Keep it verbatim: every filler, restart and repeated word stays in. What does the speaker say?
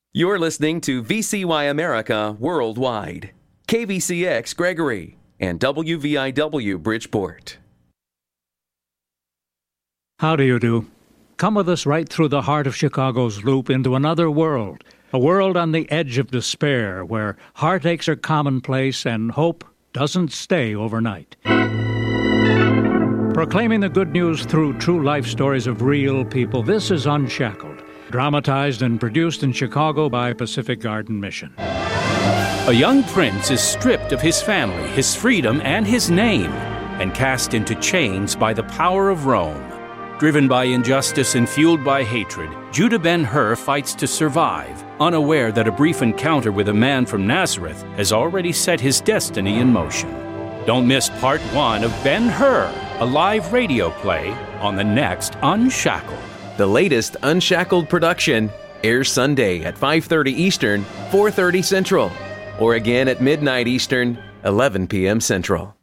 You're listening to V C Y America Worldwide, K V C X Gregory, and W V I W Bridgeport. How do you do? Come with us right through the heart of Chicago's loop into another world, a world on the edge of despair where heartaches are commonplace and hope doesn't stay overnight. Proclaiming the good news through true life stories of real people, this is Unshackled, dramatized and produced in Chicago by Pacific Garden Mission. A young prince is stripped of his family, his freedom, and his name, and cast into chains by the power of Rome. Driven by injustice and fueled by hatred, Judah Ben-Hur fights to survive, unaware that a brief encounter with a man from Nazareth has already set his destiny in motion. Don't miss part one of Ben-Hur, a live radio play on the next Unshackled. The latest Unshackled production airs Sunday at five thirty Eastern, four thirty Central, or again at midnight Eastern, eleven p.m. Central.